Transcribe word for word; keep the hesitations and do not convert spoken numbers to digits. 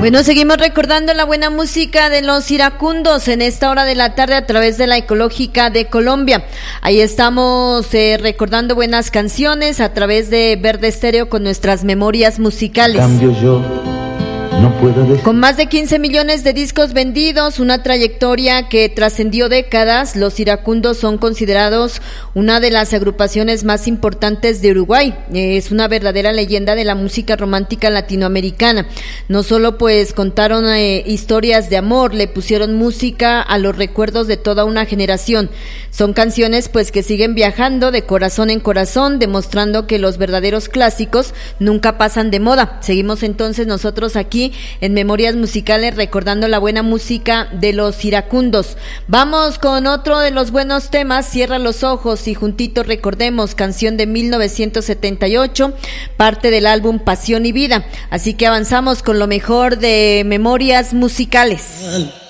Bueno, seguimos recordando la buena música de los iracundos en esta hora de la tarde a través de la Ecológica de Colombia. Ahí estamos eh, recordando buenas canciones a través de Verde Estéreo con nuestras memorias musicales. Cambio yo. No puedo decir. Con más de quince millones de discos vendidos, una trayectoria que trascendió décadas, los iracundos son considerados una de las agrupaciones más importantes de Uruguay. Es una verdadera leyenda de la música romántica latinoamericana. No solo pues contaron eh, historias de amor, le pusieron música a los recuerdos de toda una generación. Son canciones pues que siguen viajando de corazón en corazón, demostrando que los verdaderos clásicos nunca pasan de moda. Seguimos entonces nosotros aquí en Memorias Musicales recordando la buena música de los iracundos. Vamos con otro de los buenos temas, Cierra los ojos y juntitos recordemos, canción de mil novecientos setenta y ocho, parte del álbum Pasión y Vida. Así que avanzamos con lo mejor de Memorias Musicales.